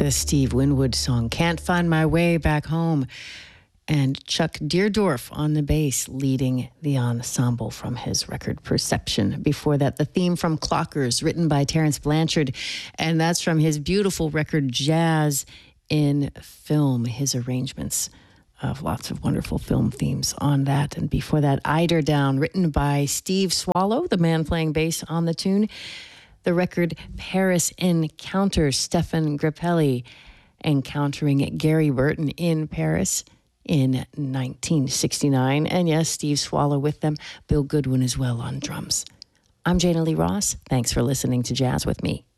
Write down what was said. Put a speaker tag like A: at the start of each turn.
A: The Steve Winwood song, Can't Find My Way Back Home. And Chuck Deerdorf on the bass leading the ensemble from his record Perception. Before that, the theme from Clockers, written by Terence Blanchard. And that's from his beautiful record Jazz in Film, his arrangements of lots of wonderful film themes on that. And before that, Eiderdown, written by Steve Swallow, the man playing bass on the tune. The record Paris Encounter, Stefan Grappelli encountering Gary Burton in Paris in 1969. And yes, Steve Swallow with them, Bill Goodwin as well on drums. I'm Jana Lee Ross. Thanks for listening to Jazz with Me.